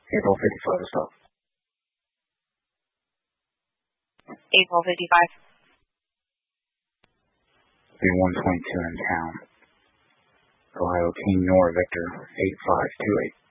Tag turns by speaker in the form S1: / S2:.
S1: April 55 stop.
S2: April 55.
S1: Be 122 in town. Ohio King Nor Victor 8528.